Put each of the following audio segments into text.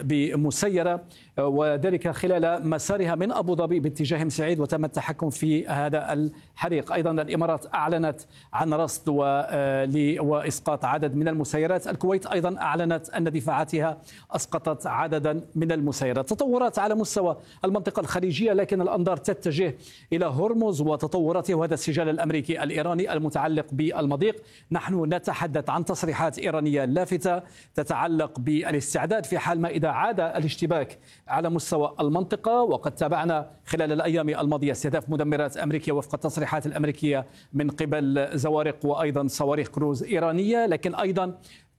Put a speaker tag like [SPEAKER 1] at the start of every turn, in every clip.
[SPEAKER 1] بمسيرة، وذلك خلال مسارها من أبو ظبي باتجاه مسعيد، وتم التحكم في هذا الحريق. أيضا الإمارات أعلنت عن رصد وإسقاط عدد من المسيرات. الكويت أيضا أعلنت أن دفاعاتها أسقطت عددا من المسيرات. تطورات على مستوى المنطقة الخليجية، لكن الأنظار تتجه إلى هرمز وتطوراته، وهذا السجال الأمريكي الإيراني المتعلق بالمضيق. نحن نتحدث عن تصريحات إيرانية لافتة تتعلق بالاستعداد في حال ما إذا عاد الاشتباك على مستوى المنطقة. وقد تابعنا خلال الأيام الماضية استهداف مدمرات أمريكية وفق التصريحات الأمريكية من قبل زوارق وأيضا صواريخ كروز إيرانية، لكن أيضا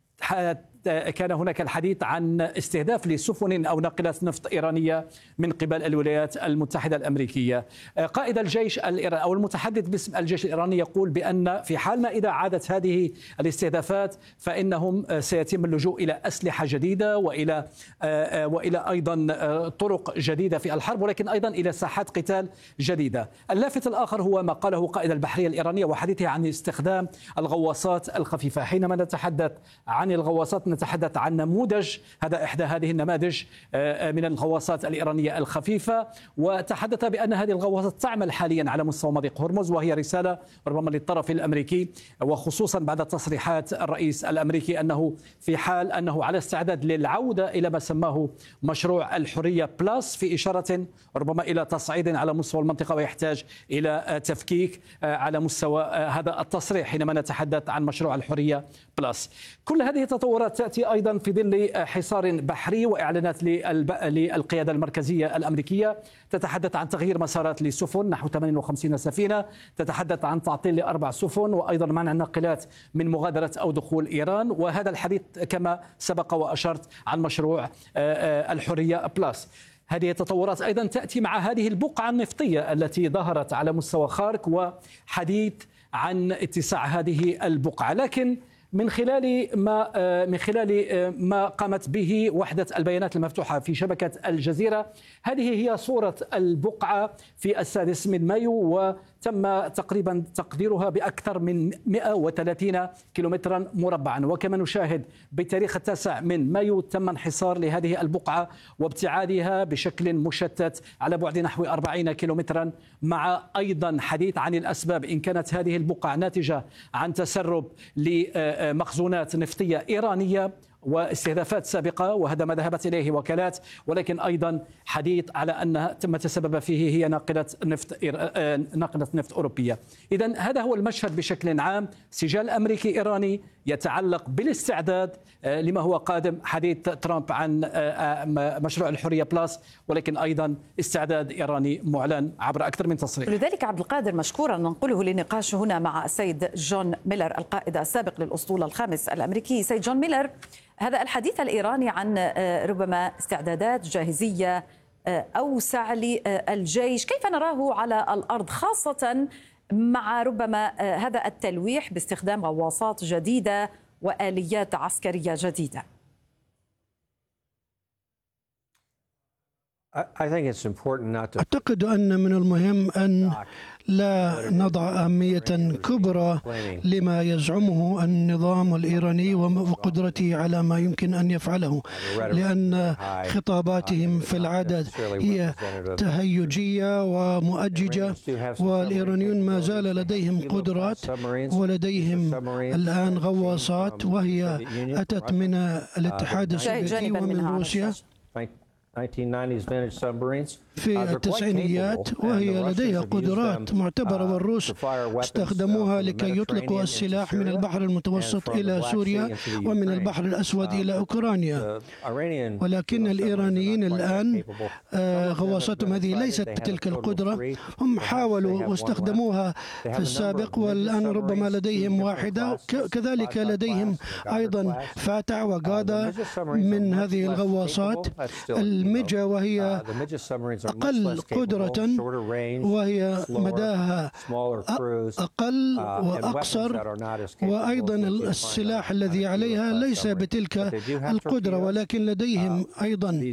[SPEAKER 1] كان هناك الحديث عن استهداف لسفن أو ناقلات نفط إيرانية من قبل الولايات المتحدة الأمريكية. قائد الجيش الإيراني أو المتحدث باسم الجيش الإيراني يقول بأن في حال ما إذا عادت هذه الاستهدافات فإنهم سيتم اللجوء إلى أسلحة جديدة وإلى أيضا طرق جديدة في الحرب، ولكن أيضا إلى ساحات قتال جديدة. اللافت الآخر هو ما قاله قائد البحرية الإيرانية وحديثه عن استخدام الغواصات الخفيفة. حينما نتحدث عن الغواصات نتحدث عن نموذج، هذا إحدى هذه النماذج من الغواصات الإيرانية الخفيفة، وتحدث بأن هذه الغواصات تعمل حاليا على مستوى مضيق هرمز، وهي رسالة ربما للطرف الأمريكي، وخصوصا بعد تصريحات الرئيس الأمريكي أنه في حال أنه على استعداد للعودة إلى ما سماه مشروع الحرية بلس، في إشارة ربما إلى تصعيد على مستوى المنطقة ويحتاج إلى تفكيك على مستوى هذا التصريح حينما نتحدث عن مشروع الحرية بلس. كل هذه التطورات تأتي أيضا في ظل حصار بحري وإعلانات للقيادة المركزية الأمريكية، تتحدث عن تغيير مسارات لسفن نحو 58 سفينة، تتحدث عن تعطيل ل4 سفن، وأيضا منع الناقلات من مغادرة أو دخول إيران. وهذا الحديث كما سبق وأشرت عن مشروع الحرية بلس. هذه التطورات أيضا تأتي مع هذه البقعة النفطية التي ظهرت على مستوى خارك، وحديث عن اتساع هذه البقعة، لكن من خلال ما قامت به وحدة البيانات المفتوحة في شبكة الجزيرة، هذه هي صورة البقعة في 6 من مايو، وتم تقريبا تقديرها بأكثر من 130 كيلومترا مربعا. وكما نشاهد بتاريخ 9 من مايو تم انحصار لهذه البقعة وابتعادها بشكل مشتت على بعد نحو 40 كيلومترا، مع أيضا حديث عن الأسباب، إن كانت هذه البقعة ناتجة عن تسرب لمخزونات نفطية إيرانية واستهدافات سابقة، وهذا ما ذهبت إليه وكالات، ولكن أيضا حديث على أنها تم تسبب فيه هي ناقلة نفط أوروبية. إذن هذا هو المشهد بشكل عام، سجال أمريكي إيراني يتعلق بالاستعداد لما هو قادم. حديث ترامب عن مشروع الحرية بلس، ولكن أيضا استعداد إيراني معلن عبر أكثر من تصريح.
[SPEAKER 2] لذلك عبد القادر مشكورا ننقله لنقاش هنا مع السيد جون ميلر القائد السابق للأسطول الخامس الأمريكي. سيد جون ميلر، هذا الحديث الإيراني عن ربما استعدادات جاهزية أوسع للجيش، كيف نراه على الأرض، خاصة مع ربما هذا التلويح باستخدام غواصات جديدة وآليات عسكرية جديدة؟
[SPEAKER 3] أعتقد أن من المهم أن لا نضع أهمية كبرى لما يزعمه النظام الإيراني وقدرته على ما يمكن أن يفعله، لأن خطاباتهم في العادة هي تهيجية ومؤججة، والإيرانيون ما زال لديهم قدرات ولديهم الآن غواصات، وهي أتت من الاتحاد السوفيتي ومن روسيا في التسعينيات، وهي لديها قدرات معتبرة، والروس استخدموها لكي يطلقوا السلاح من البحر المتوسط إلى سوريا ومن البحر الأسود إلى أوكرانيا. ولكن الإيرانيين الآن غواصاتهم هذه ليست بتلك القدرة، هم حاولوا واستخدموها في السابق، والآن ربما لديهم واحدة، كذلك لديهم أيضا فاتع وغادا من هذه الغواصات. الميجا وهي أقل قدرة وهي مداها أقل وأقصر، وأيضا السلاح الذي عليها ليس بتلك القدرة، ولكن لديهم أيضا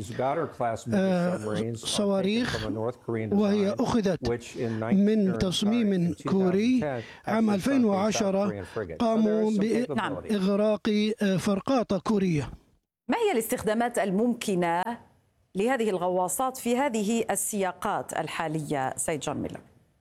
[SPEAKER 3] صواريخ، وهي أخذت من تصميم كوري. عام 2010 قاموا بإغراق فرقاطة كورية.
[SPEAKER 2] ما هي الاستخدامات الممكنة لهذه الغواصات في هذه السياقات الحالية سيد جون ميلر؟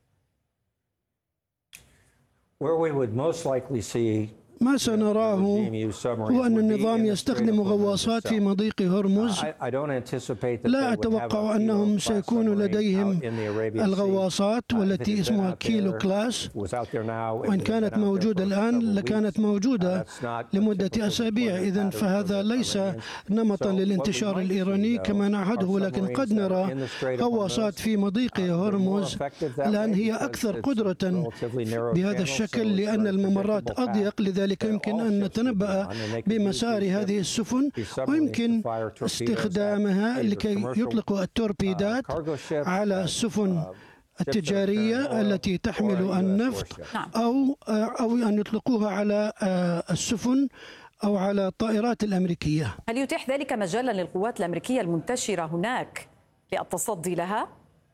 [SPEAKER 3] ما سنراه هو أن النظام يستخدم غواصات في مضيق هرمز. لا أتوقع أنهم سيكون لديهم الغواصات والتي اسمها كيلو كلاس، وإن كانت موجودة الآن لكانت موجودة لمدة أسابيع. إذن فهذا ليس نمطا للانتشار الإيراني كما نعهده، لكن قد نرى غواصات في مضيق هرمز الآن هي أكثر قدرة بهذا الشكل لأن الممرات أضيق، لذلك يمكن أن نتنبأ بمسار هذه السفن، ويمكن استخدامها لكي يطلقوا التوربيدات على السفن التجارية التي تحمل النفط، أو أن يطلقوها على السفن أو على الطائرات الأمريكية.
[SPEAKER 2] هل يتيح ذلك مجالا للقوات الأمريكية المنتشرة هناك للتصدي لها؟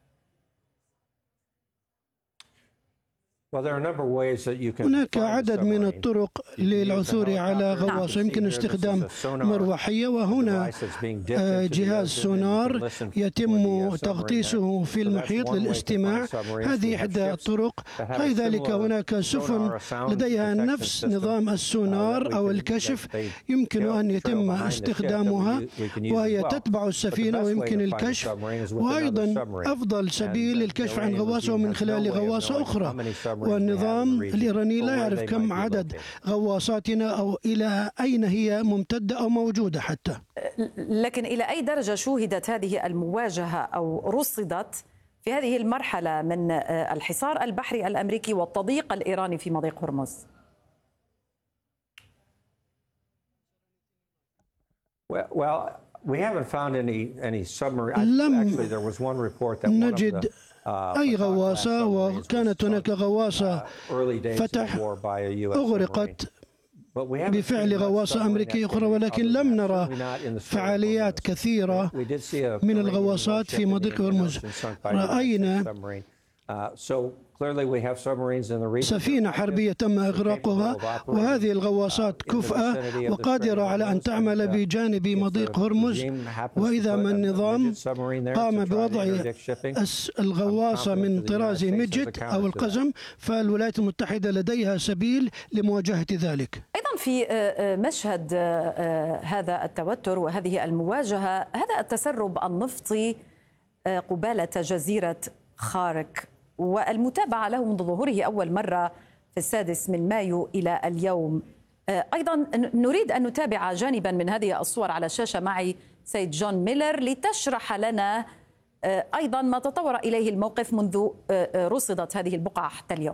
[SPEAKER 3] هناك عدد من الطرق للعثور على غواصة. يمكن استخدام مروحية، وهنا جهاز سونار يتم تغطيسه في المحيط للاستماع. هذه إحدى الطرق. كذلك هناك سفن لديها نفس نظام السونار أو الكشف، يمكن أن يتم استخدامها وهي تتبع السفينة ويمكن الكشف. وأيضا أفضل سبيل للكشف عن غواصة من خلال غواصة أخرى، والنظام الإيراني لا يعرف كم عدد غواصاتنا أو إلى أين هي ممتدة أو موجودة حتى.
[SPEAKER 2] لكن إلى أي درجة شوهدت هذه المواجهة أو رصدت في هذه المرحلة من الحصار البحري الأمريكي والتضييق الإيراني في مضيق هرمز؟
[SPEAKER 3] لم نجد أي غواصة، وكانت هناك غواصة فتح أغرقت بفعل غواصة أمريكية أخرى، ولكن لم نرى فعاليات كثيرة من الغواصات في مضيق هرمز. رأينا سفينة حربية تم إغراقها، وهذه الغواصات كفءة وقادرة على أن تعمل بجانب مضيق هرمز. وإذا ما النظام قام بوضع الغواصة من طراز ميدجت أو القزم، فالولايات المتحدة لديها سبيل لمواجهة ذلك.
[SPEAKER 2] أيضا في مشهد هذا التوتر وهذه المواجهة، هذا التسرب النفطي قبالة جزيرة خارك والمتابعة له منذ ظهوره أول مرة في 6 مايو إلى اليوم. أيضا نريد أن نتابع جانبا من هذه الصور على الشاشة معي سيد جون ميلر لتشرح لنا أيضا ما تطور إليه الموقف منذ رصدت هذه البقعة حتى اليوم.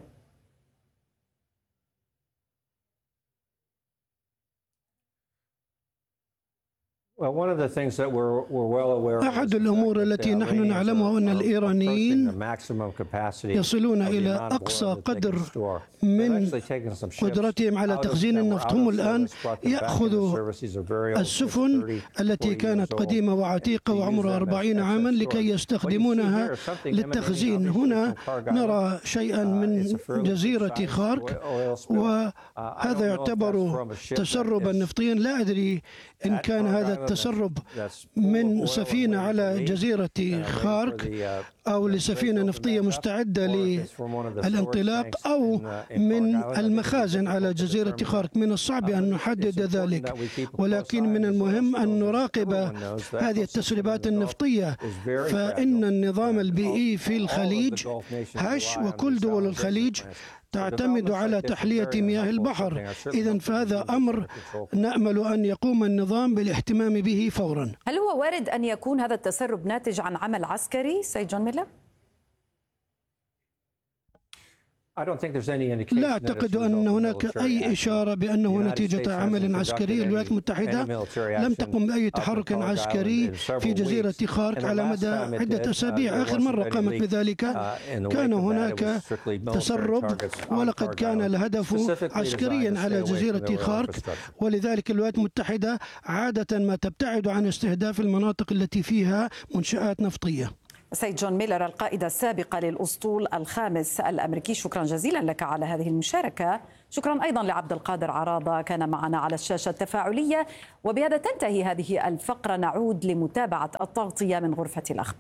[SPEAKER 3] أحد الأمور التي نحن نعلمها أن الإيرانيين يصلون إلى أقصى قدر من قدرتهم على تخزين النفط. هم الآن يأخذوا السفن التي كانت قديمة وعتيقة وعمرها 40 عاما لكي يستخدمونها للتخزين. هنا نرى شيئا من جزيرة خارك، وهذا يعتبر تسربا نفطيا. لا أدري إن كان هذا التسرب من سفينة على جزيرة خارك أو لسفينة نفطية مستعدة للانطلاق أو من المخازن على جزيرة خارك. من الصعب أن نحدد ذلك، ولكن من المهم أن نراقب هذه التسريبات النفطية، فإن النظام البيئي في الخليج هش وكل دول الخليج تعتمد على تحلية مياه البحر. إذن فهذا أمر نأمل أن يقوم النظام بالاهتمام به فورا.
[SPEAKER 2] هل هو وارد أن يكون هذا التسرب ناتج عن عمل عسكري سيد جون ميلر؟
[SPEAKER 3] لا أعتقد أن هناك أي إشارة بأنه نتيجة عمل عسكري. الولايات المتحدة لم تقم بأي تحرك عسكري في جزيرة خارك على مدى عدة أسابيع. آخر مرة قامت بذلك كان هناك تسرب، ولقد كان الهدف عسكريا على جزيرة خارك، ولذلك الولايات المتحدة عادة ما تبتعد عن استهداف المناطق التي فيها منشآت نفطية.
[SPEAKER 2] سيد جون ميلر القائد السابق للأسطول الخامس الأمريكي، شكرا جزيلا لك على هذه المشاركة. شكرا أيضا لعبد القادر عراضة كان معنا على الشاشة التفاعلية. وبهذا تنتهي هذه الفقرة، نعود لمتابعة التغطية من غرفة الأخبار.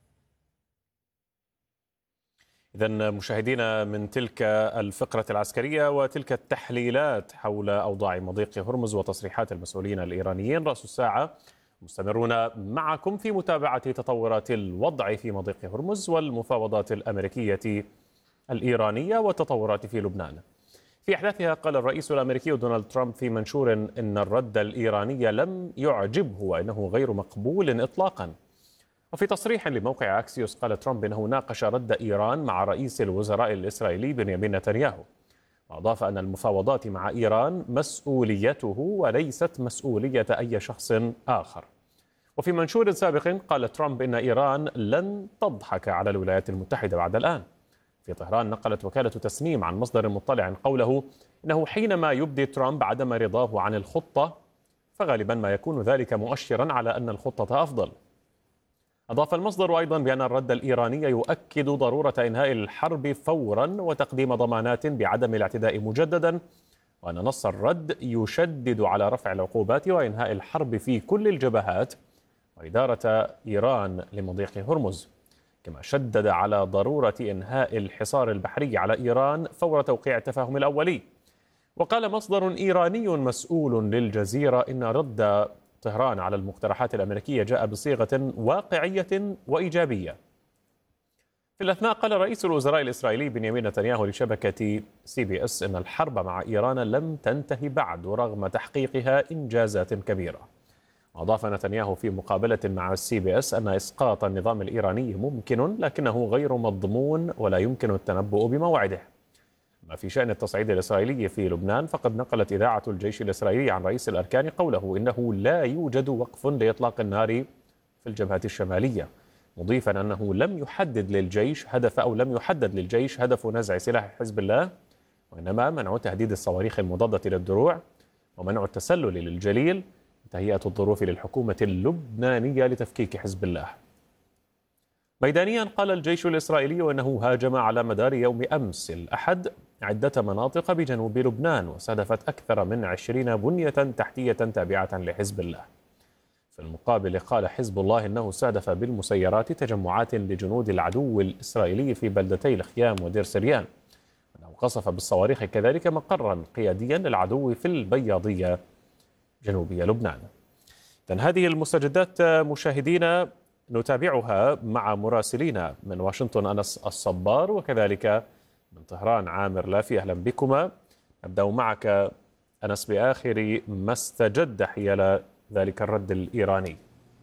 [SPEAKER 4] إذن مشاهدينا، من تلك الفقرة العسكرية وتلك التحليلات حول أوضاع مضيق هرمز وتصريحات المسؤولين الإيرانيين، رأس الساعة مستمرون معكم في متابعة تطورات الوضع في مضيق هرمز والمفاوضات الأمريكية الإيرانية والتطورات في لبنان. في أحداثها قال الرئيس الأمريكي دونالد ترامب في منشور إن الرد الإيراني لم يعجبه وإنه غير مقبول إطلاقا. وفي تصريح لموقع أكسيوس قال ترامب إنه ناقش رد إيران مع رئيس الوزراء الإسرائيلي بنيامين نتنياهو، وأضاف أن المفاوضات مع إيران مسؤوليته وليست مسؤولية أي شخص آخر. وفي منشور سابق قال ترامب إن إيران لن تضحك على الولايات المتحدة بعد الآن. في طهران نقلت وكالة تسنيم عن مصدر مطلع قوله إنه حينما يبدي ترامب عدم رضاه عن الخطة فغالبا ما يكون ذلك مؤشرا على أن الخطة أفضل. أضاف المصدر أيضا بأن الرد الإيراني يؤكد ضرورة إنهاء الحرب فورا وتقديم ضمانات بعدم الاعتداء مجددا، وأن نص الرد يشدد على رفع العقوبات وإنهاء الحرب في كل الجبهات وإدارة إيران لمضيق هرمز. كما شدد على ضرورة إنهاء الحصار البحري على إيران فور توقيع التفاهم الأولي. وقال مصدر إيراني مسؤول للجزيرة إن رد طهران على المقترحات الأمريكية جاء بصيغة واقعية وإيجابية. في الأثناء قال رئيس الوزراء الإسرائيلي بنيامين نتنياهو لشبكة CBS إن الحرب مع إيران لم تنتهي بعد رغم تحقيقها إنجازات كبيرة. وأضاف نتنياهو في مقابلة مع CBS أن إسقاط النظام الإيراني ممكن لكنه غير مضمون ولا يمكن التنبؤ بموعده. ما في شأن التصعيد الإسرائيلي في لبنان فقد نقلت إذاعة الجيش الإسرائيلي عن رئيس الأركان قوله إنه لا يوجد وقف لإطلاق النار في الجبهة الشمالية، مضيفا أنه لم يحدد للجيش هدف نزع سلاح حزب الله، وإنما منع تهديد الصواريخ المضادة للدروع ومنع التسلل للجليل، تهيئة الظروف للحكومة اللبنانية لتفكيك حزب الله. ميدانيا قال الجيش الإسرائيلي أنه هاجم على مدار يوم أمس الأحد عدة مناطق بجنوب لبنان واستهدفت أكثر من 20 بنية تحتية تابعة لحزب الله. في المقابل قال حزب الله أنه استهدف بالمسيرات تجمعات لجنود العدو الإسرائيلي في بلدتي الخيام ودير سريان، أنه قصف بالصواريخ كذلك مقرا قياديا للعدو في البياضية جنوبية لبنان. هذه المستجدات مشاهدينا نتابعها مع مراسلينا من واشنطن أنس الصبار وكذلك من طهران عامر لافي. أهلا بكما. نبدأ معك أنس بآخر ما استجد حيال ذلك الرد الإيراني.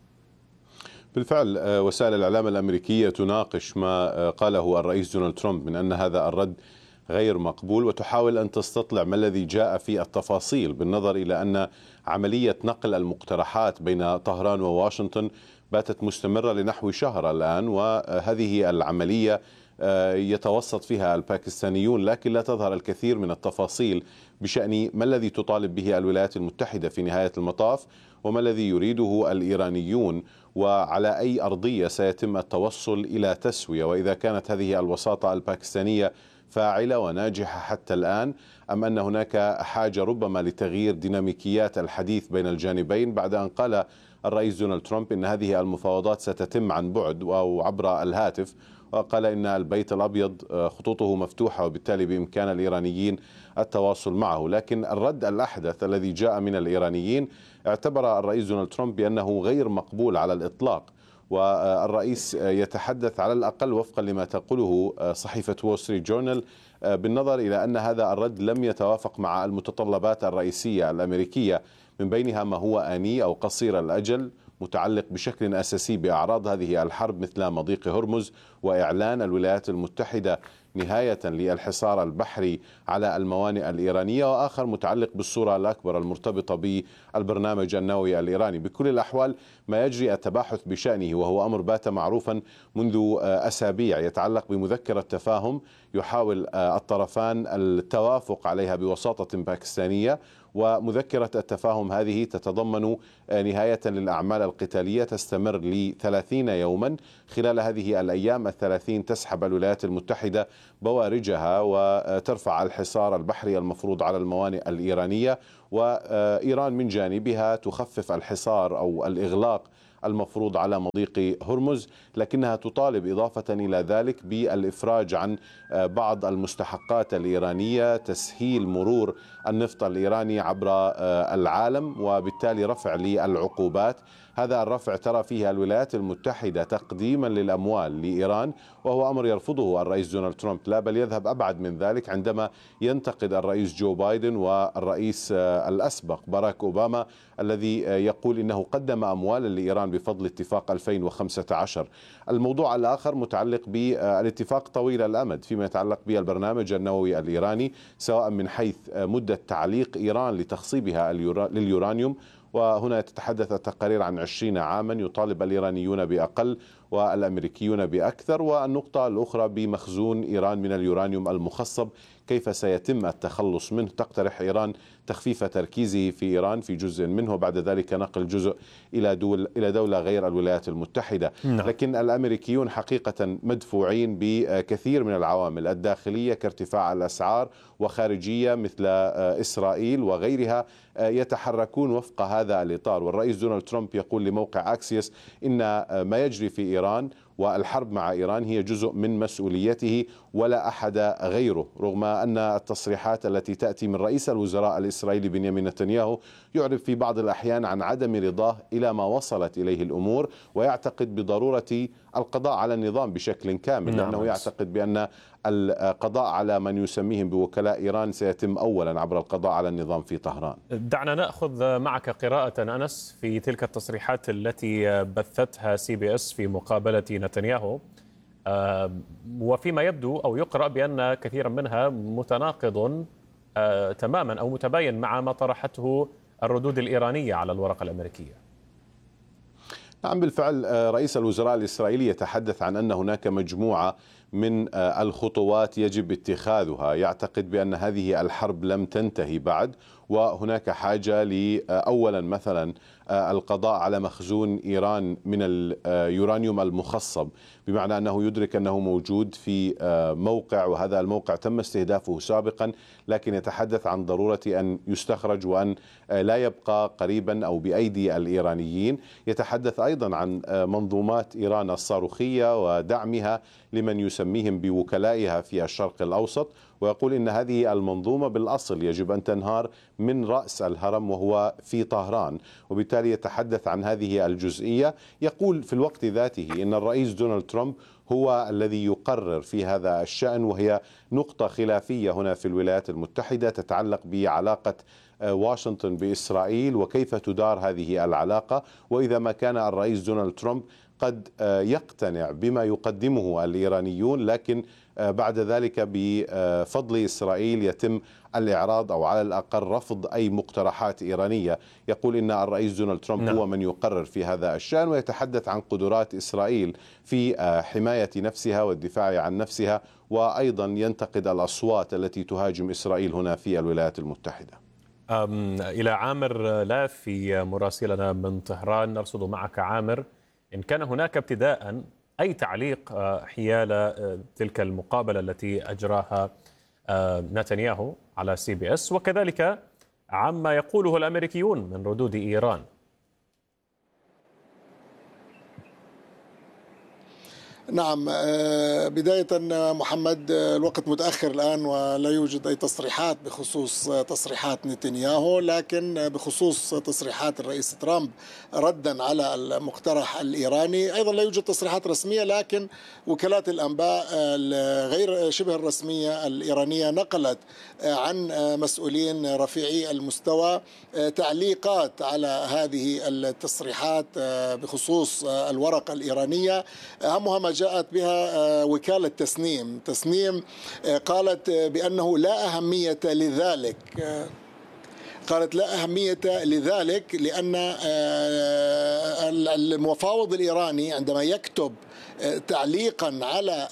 [SPEAKER 5] بالفعل وسائل الإعلام الأمريكية تناقش ما قاله الرئيس دونالد ترامب من أن هذا الرد غير مقبول، وتحاول أن تستطلع ما الذي جاء في التفاصيل، بالنظر إلى أن عملية نقل المقترحات بين طهران وواشنطن باتت مستمرة لنحو شهر الآن، وهذه العملية يتوسط فيها الباكستانيون، لكن لا تظهر الكثير من التفاصيل بشأن ما الذي تطالب به الولايات المتحدة في نهاية المطاف وما الذي يريده الإيرانيون وعلى أي أرضية سيتم التوصل إلى تسوية، وإذا كانت هذه الوساطة الباكستانية فاعلة وناجحة حتى الآن أم أن هناك حاجة ربما لتغيير ديناميكيات الحديث بين الجانبين، بعد أن قال الرئيس دونالد ترامب إن هذه المفاوضات ستتم عن بعد أو عبر الهاتف، وقال إن البيت الأبيض خطوطه مفتوحة وبالتالي بإمكان الإيرانيين التواصل معه. لكن الرد الأحدث الذي جاء من الإيرانيين اعتبر الرئيس دونالد ترامب بأنه غير مقبول على الإطلاق، والرئيس يتحدث على الأقل وفقا لما تقوله صحيفة وول ستريت جورنال بالنظر إلى أن هذا الرد لم يتوافق مع المتطلبات الرئيسية الأمريكية، من بينها ما هو آني أو قصير الأجل متعلق بشكل أساسي بأعراض هذه الحرب مثل مضيق هرمز وإعلان الولايات المتحدة نهاية للحصار البحري على الموانئ الإيرانية، وآخر متعلق بالصورة الأكبر المرتبطة بالبرنامج النووي الإيراني. بكل الأحوال ما يجري التباحث بشأنه وهو أمر بات معروفا منذ أسابيع يتعلق بمذكرة تفاهم يحاول الطرفان التوافق عليها بوساطة باكستانية، ومذكرة التفاهم هذه تتضمن نهاية للأعمال القتالية تستمر ل30 يوما. خلال هذه الأيام 30 تسحب الولايات المتحدة بوارجها وترفع الحصار البحري المفروض على الموانئ الإيرانية، وإيران من جانبها تخفف الحصار أو الإغلاق المفروض على مضيق هرمز، لكنها تطالب إضافة إلى ذلك بالإفراج عن بعض المستحقات الإيرانية، تسهيل مرور النفط الإيراني عبر العالم، وبالتالي رفع للعقوبات. هذا الرفع ترى فيه الولايات المتحدة تقديما للأموال لإيران، وهو أمر يرفضه الرئيس دونالد ترامب، لا بل يذهب أبعد من ذلك عندما ينتقد الرئيس جو بايدن والرئيس الأسبق باراك أوباما الذي يقول إنه قدم أموالا لإيران بفضل اتفاق 2015. الموضوع الآخر متعلق بالاتفاق طويل الأمد فيما يتعلق بالبرنامج النووي الإيراني، سواء من حيث مدة تعليق إيران لتخصيبها لليورانيوم، وهنا تتحدث التقارير عن 20 عاما، يطالب الإيرانيون بأقل والأمريكيون بأكثر. والنقطة الأخرى بمخزون إيران من اليورانيوم المخصب، كيف سيتم التخلص منه؟ تقترح إيران تخفيف تركيزه في إيران في جزء منه، وبعد ذلك نقل جزء إلى دولة غير الولايات المتحدة. لكن الأمريكيون حقيقة مدفوعين بكثير من العوامل الداخلية كارتفاع الأسعار، وخارجية مثل إسرائيل وغيرها يتحركون وفق هذا الإطار. والرئيس دونالد ترامب يقول لموقع أكسيوس إن ما يجري في إيران والحرب مع إيران هي جزء من مسؤوليته ولا أحد غيره، رغم أن التصريحات التي تأتي من رئيس الوزراء الإسرائيلي بنيامين نتنياهو يعرب في بعض الأحيان عن عدم رضاه إلى ما وصلت إليه الأمور، ويعتقد بضرورة القضاء على النظام بشكل كامل، لأنه يعتقد بأن القضاء على من يسميهم بوكلاء إيران سيتم أولا عبر القضاء على النظام في طهران.
[SPEAKER 4] دعنا نأخذ معك قراءة أنس في تلك التصريحات التي بثتها CBS في مقابلة نتنياهو، وفيما يبدو أو يقرأ بأن كثيرا منها متناقض تماما أو متباين مع ما طرحته الردود الإيرانية على الورقة الأمريكية.
[SPEAKER 5] نعم بالفعل، رئيس الوزراء الإسرائيلي يتحدث عن أن هناك مجموعة من الخطوات يجب اتخاذها، يعتقد بأن هذه الحرب لم تنتهي بعد، وهناك حاجة لأولا مثلا القضاء على مخزون إيران من اليورانيوم المخصب، بمعنى أنه يدرك أنه موجود في موقع، وهذا الموقع تم استهدافه سابقا، لكن يتحدث عن ضرورة أن يستخرج وأن لا يبقى قريبا أو بأيدي الإيرانيين. يتحدث أيضا عن منظومات إيران الصاروخية ودعمها لمن يسميهم بوكلائها في الشرق الأوسط، ويقول إن هذه المنظومة بالأصل يجب أن تنهار من رأس الهرم وهو في طهران، وبالتالي يتحدث عن هذه الجزئية. يقول في الوقت ذاته إن الرئيس دونالد ترامب هو الذي يقرر في هذا الشأن، وهي نقطة خلافية هنا في الولايات المتحدة تتعلق بعلاقة واشنطن بإسرائيل وكيف تدار هذه العلاقة، وإذا ما كان الرئيس دونالد ترامب قد يقتنع بما يقدمه الإيرانيون، لكن بعد ذلك بفضل إسرائيل يتم الإعراض أو على الأقل رفض أي مقترحات إيرانية. يقول إن الرئيس دونالد ترامب هو من يقرر في هذا الشأن، ويتحدث عن قدرات إسرائيل في حماية نفسها والدفاع عن نفسها، وأيضا ينتقد الأصوات التي تهاجم إسرائيل هنا في الولايات المتحدة.
[SPEAKER 4] إلى عامر لافي مراسلنا من طهران، نرصد معك عامر إن كان هناك ابتداء أي تعليق حيال تلك المقابلة التي أجراها نتنياهو على CBS، وكذلك عما يقوله الأمريكيون من ردود إيران.
[SPEAKER 6] نعم، بداية محمد، الوقت متأخر الآن ولا يوجد أي تصريحات بخصوص تصريحات نتنياهو، لكن بخصوص تصريحات الرئيس ترامب ردا على المقترح الإيراني أيضا لا يوجد تصريحات رسمية، لكن وكالات الأنباء غير شبه الرسمية الإيرانية نقلت عن مسؤولين رفيعي المستوى تعليقات على هذه التصريحات بخصوص الورقة الإيرانية، أهمها ما جاءت بها وكالة تسنيم قالت بأنه لا أهمية لذلك. قالت لا أهمية لذلك، لأن المفاوض الإيراني عندما يكتب تعليقا على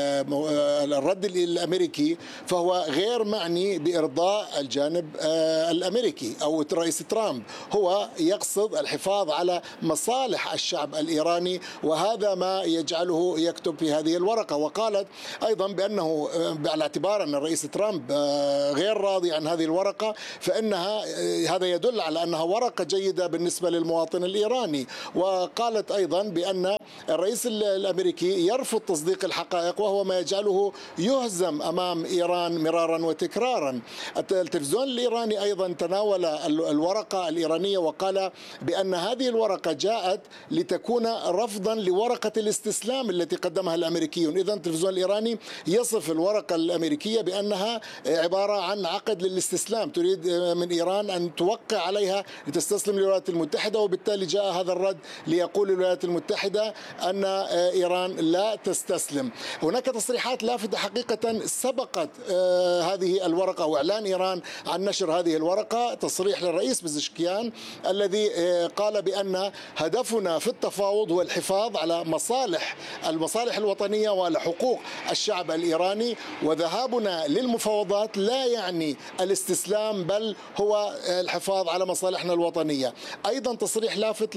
[SPEAKER 6] الرد الأمريكي فهو غير معني بإرضاء الجانب الأمريكي أو الرئيس ترامب، هو يقصد الحفاظ على مصالح الشعب الإيراني، وهذا ما يجعله يكتب في هذه الورقة. وقالت أيضا بأنه على اعتبار أن الرئيس ترامب غير راضي عن هذه الورقة فإنها هذا يدل على أنها ورقة جيدة بالنسبة للمواطن الإيراني. وقالت أيضا بأن الرئيس الأمريكي يرفض تصديق الحقائق وهو ما يجعله يهزم أمام إيران مرارا وتكرارا. التلفزيون الإيراني أيضا تناول الورقة الإيرانية وقال بأن هذه الورقة جاءت لتكون رفضا لورقة الاستسلام التي قدمها الأمريكيون. إذن التلفزيون الإيراني يصف الورقة الأمريكية بأنها عبارة عن عقد للاستسلام، تريد من إيران أن توقع عليها لتستسلم للولايات المتحدة، وبالتالي جاء هذا الرد ليقول الولايات المتحدة أن إيران لا تستسلم. هناك تصريحات لافتة حقيقة سبقت هذه الورقة وإعلان إيران عن نشر هذه الورقة، تصريح للرئيس بزشكيان الذي قال بأن هدفنا في التفاوض هو الحفاظ على المصالح الوطنية وعلى حقوق الشعب الإيراني، وذهابنا للمفاوضات لا يعني الاستسلام بل هو الحفاظ على مصالحنا الوطنية. أيضا تصريح لافت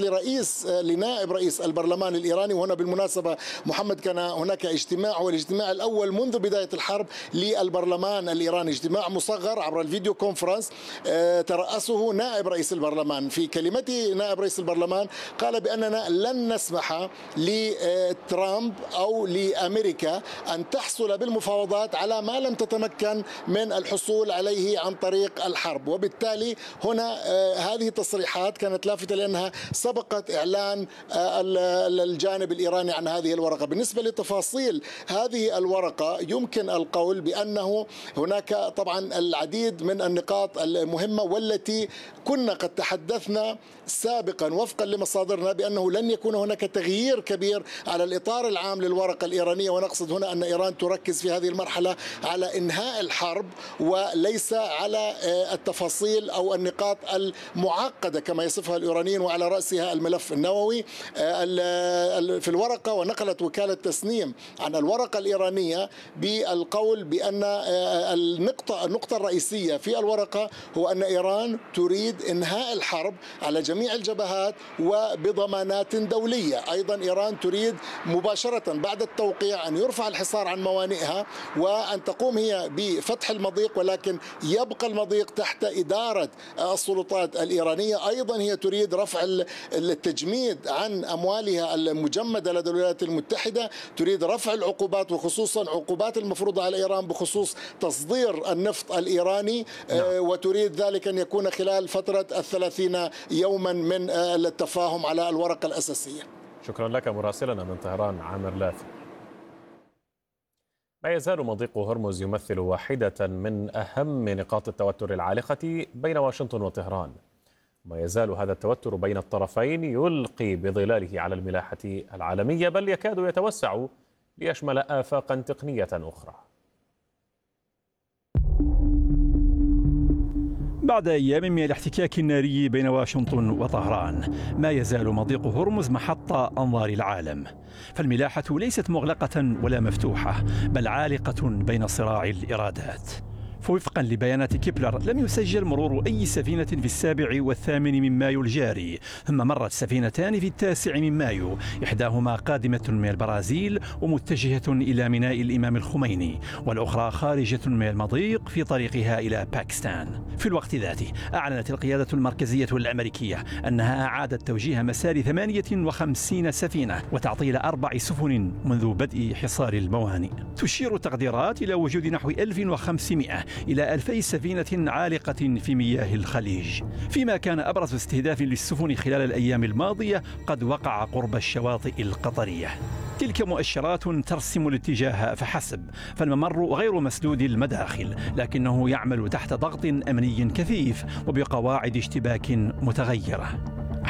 [SPEAKER 6] لنائب رئيس البرلمان الإيراني، وهنا بالمناسبة محمد كان هناك اجتماع، هو الاجتماع الأول منذ بداية الحرب للبرلمان الإيراني، اجتماع مصغر عبر الفيديو كونفرنس ترأسه نائب رئيس البرلمان. في كلمته نائب رئيس البرلمان قال بأننا لن نسمح لترامب أو لأمريكا أن تحصل بالمفاوضات على ما لم تتمكن من الحصول عليه عن طريق الحرب. وبالتالي هنا هذه التصريحات كانت لافتة لأنها سبقت إعلان الجانب الإيراني عن هذه الورقة. بالنسبة لتفاصيل هذه الورقة يمكن القول بأنه هناك طبعا العديد من النقاط المهمة والتي كنا قد تحدثنا سابقا وفقا لمصادرنا بأنه لن يكون هناك تغيير كبير على الإطار العام للورقة الإيرانية، ونقصد هنا أن إيران تركز في هذه المرحلة على إنهاء الحرب وليس على التفاصيل أو النقاط المعقدة كما يصفها الإيرانيين، وعلى رأسها الملف النووي. في الورقة ونقلت وكالة تسنيم عن الورقة الإيرانية بالقول بأن النقطة الرئيسية في الورقة هو أن إيران تريد إنهاء الحرب على جميع الجبهات وبضمانات دولية. أيضا إيران تريد مباشرة بعد التوقيع أن يرفع الحصار عن موانئها وأن تقوم هي بفتح المضيق، ولكن يبقى المضيق تحت إدارة السلطات الإيرانية. أيضا هي تريد رفع التجميد عن أموالها المجمدة لدى الولايات المتحدة، تريد رفع العقوبات وخصوصا عقوبات المفروضة على إيران بخصوص تصدير النفط الإيراني، وتريد ذلك أن يكون خلال فترة 30 يوما من التفاهم على الورقة الأساسية.
[SPEAKER 4] شكرا لك مراسلنا من طهران عامر لافي. ما يزال مضيق هرمز يمثل واحدة من أهم نقاط التوتر العالقة بين واشنطن وطهران، وما يزال هذا التوتر بين الطرفين يلقي بظلاله على الملاحة العالمية، بل يكاد يتوسع ليشمل آفاقا تقنية أخرى.
[SPEAKER 7] بعد أيام من الاحتكاك الناري بين واشنطن وطهران، ما يزال مضيق هرمز محط أنظار العالم، فالملاحة ليست مغلقة ولا مفتوحة، بل عالقة بين صراع الإرادات. فوفقا لبيانات كيبلر لم يسجل مرور أي سفينة في 7 و8 من مايو الجاري، ثم مرت سفينتان في 9 من مايو، إحداهما قادمة من البرازيل ومتجهة إلى ميناء الإمام الخميني، والأخرى خارجة من المضيق في طريقها إلى باكستان. في الوقت ذاته أعلنت القيادة المركزية الأمريكية أنها أعادت توجيه مسار 58 سفينة وتعطيل 4 سفن منذ بدء حصار الموانئ. تشير التقديرات إلى وجود نحو 1500 إلى 2000 سفينة عالقة في مياه الخليج، فيما كان أبرز استهداف للسفن خلال الأيام الماضية قد وقع قرب الشواطئ القطرية. تلك مؤشرات ترسم الاتجاه فحسب، فالممر غير مسدود المداخل، لكنه يعمل تحت ضغط أمني كثيف وبقواعد اشتباك متغيرة.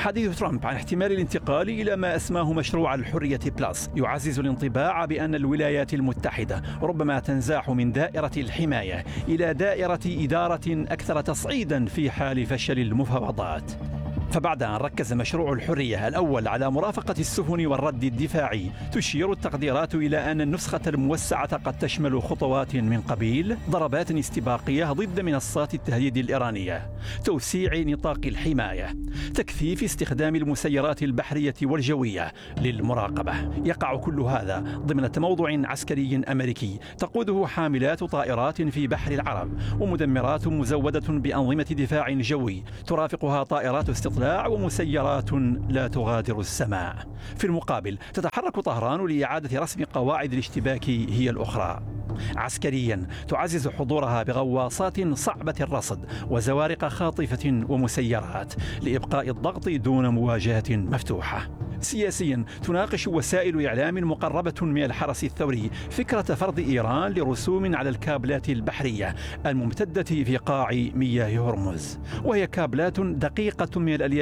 [SPEAKER 7] حديث ترامب عن احتمال الانتقال إلى ما أسماه مشروع الحرية بلس يعزز الانطباع بأن الولايات المتحدة ربما تنزاح من دائرة الحماية إلى دائرة إدارة أكثر تصعيدا في حال فشل المفاوضات. فبعد أن ركز مشروع الحرية الأول على مرافقة السفن والرد الدفاعي، تشير التقديرات إلى أن النسخة الموسعة قد تشمل خطوات من قبيل ضربات استباقية ضد منصات التهديد الإيرانية، توسيع نطاق الحماية، تكثيف استخدام المسيرات البحرية والجوية للمراقبة. يقع كل هذا ضمن تموضع عسكري أمريكي تقوده حاملات طائرات في بحر العرب ومدمرات مزودة بأنظمة دفاع جوي ترافقها طائرات استطلاع ومسيرات لا تغادر السماء. في المقابل تتحرك طهران لإعادة رسم قواعد الاشتباك هي الأخرى. عسكريا تعزز حضورها بغواصات صعبة الرصد وزوارق خاطفة ومسيرات لإبقاء الضغط دون مواجهة مفتوحة. سياسيا تناقش وسائل إعلام مقربة من الحرس الثوري فكرة فرض إيران لرسوم على الكابلات البحرية الممتدة في قاع مياه هرمز، وهي كابلات دقيقة من الألياف